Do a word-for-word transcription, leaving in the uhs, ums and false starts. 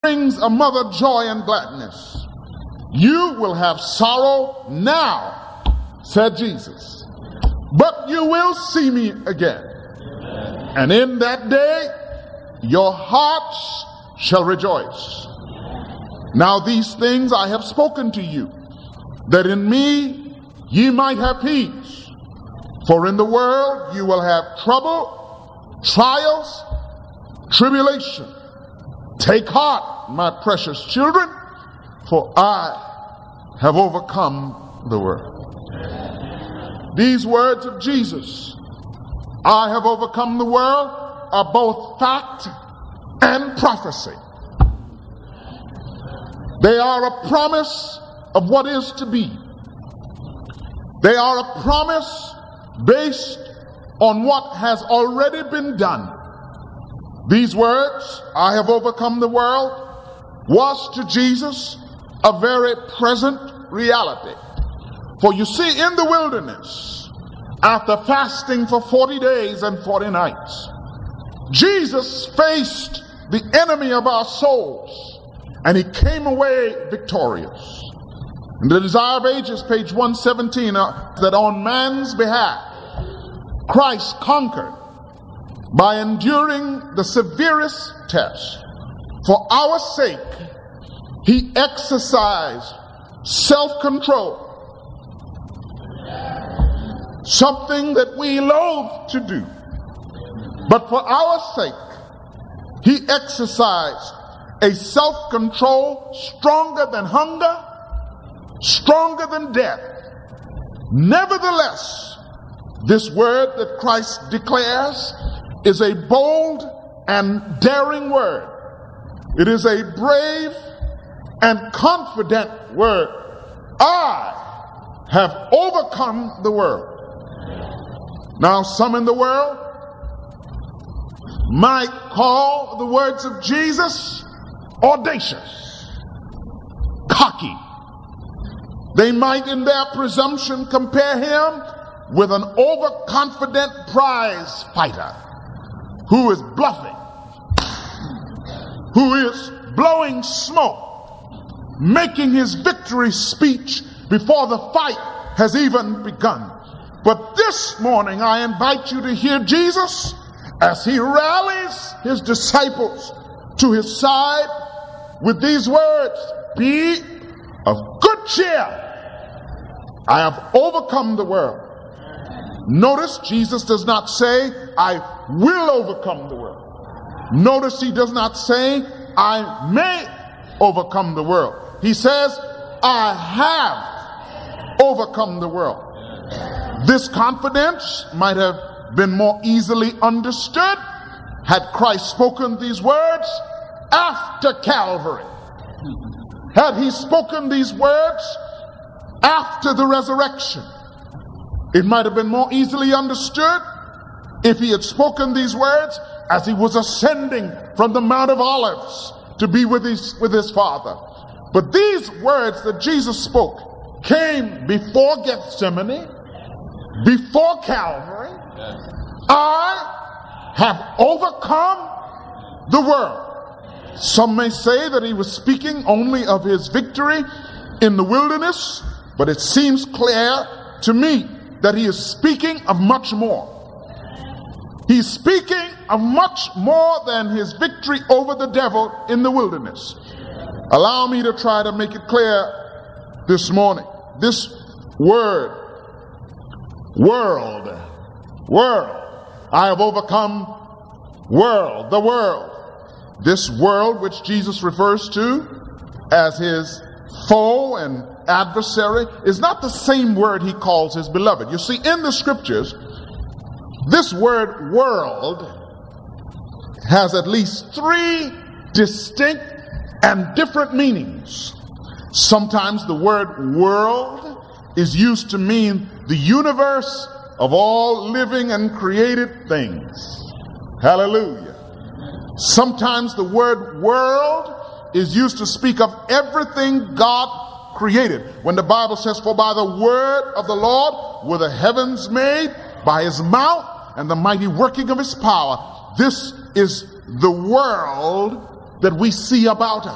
brings a mother joy and gladness. You will have sorrow now, said Jesus, but you will see me again. And in that day, your hearts shall rejoice. Now these things I have spoken to you, that in me ye might have peace. For in the world you will have trouble, trials, tribulation. Take heart, my precious children, for I have overcome the world. These words of Jesus, I have overcome the world, are both fact and prophecy. They are a promise of what is to be. They are a promise based on what has already been done. These words, I have overcome the world, was to Jesus a very present reality. For you see, in the wilderness, after fasting for forty days and forty nights, Jesus faced the enemy of our souls, and he came away victorious. In the Desire of Ages, page one seventeen, uh, that on man's behalf, Christ conquered by enduring the severest test. For our sake, he exercised self-control, something that we loathe to do. But for our sake, he exercised a self-control stronger than hunger, stronger than death. Nevertheless, this word that Christ declares is a bold and daring word. It is a brave and confident word. I have overcome the world. Now, some in the world might call the words of Jesus audacious, cocky. They might, in their presumption, compare him with an overconfident prize fighter who is bluffing, who is blowing smoke, making his victory speech before the fight has even begun. But this morning I invite you to hear Jesus as he rallies his disciples to his side with these words, be of good cheer. I have overcome the world. Notice Jesus does not say, I will overcome the world. Notice he does not say, I may overcome the world. He says, I have overcome the world. This confidence might have been more easily understood had Christ spoken these words after Calvary. Had he spoken these words after the resurrection, it might have been more easily understood if he had spoken these words as he was ascending from the Mount of Olives to be with his, with his Father. But these words that Jesus spoke came before Gethsemane, before Calvary. I have overcome the world. Some may say that he was speaking only of his victory in the wilderness, but it seems clear to me that he is speaking of much more. He's speaking of much more than his victory over the devil in the wilderness. Allow me to try to make it clear this morning. This word, world, world, I have overcome world, the world. This world which Jesus refers to as his foe and adversary is not the same word he calls his beloved. You see, in the scriptures, this word world has at least three distinct and different meanings. Sometimes the word world is used to mean the universe of all living and created things. Hallelujah. Sometimes the word world is used to speak of everything God created. When the Bible says, for by the word of the Lord were the heavens made, by his mouth and the mighty working of his power. This is the world that we see about us.